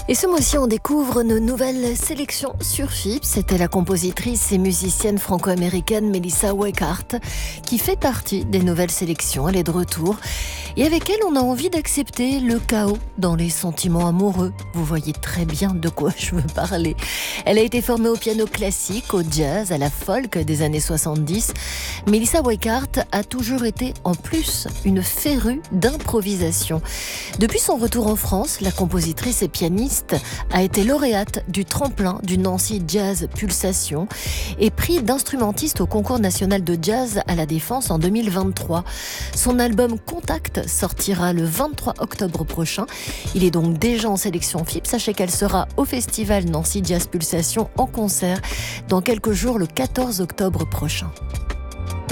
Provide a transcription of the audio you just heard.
Et ce mois-ci, on découvre nos nouvelles sélections sur FIP. C'était la compositrice et musicienne franco-américaine Melissa Weghart qui fait partie des nouvelles sélections. Elle est de retour. Et avec elle, on a envie d'accepter le chaos dans les sentiments amoureux. Vous voyez très bien de quoi je veux parler. Elle a été formée au piano classique, au jazz, à la folk des années 70. Melissa Weghart a toujours été, en plus, une férue d'improvisation. Depuis son retour en France, la compositrice et pianiste a été lauréate du tremplin du Nancy Jazz Pulsation et prix d'instrumentiste au concours national de jazz à la Défense en 2023. Son album Contact sortira le 23 octobre prochain. Il est donc déjà en sélection FIP. Sachez qu'elle sera au festival Nancy Jazz Pulsation en concert dans quelques jours, le 14 octobre prochain.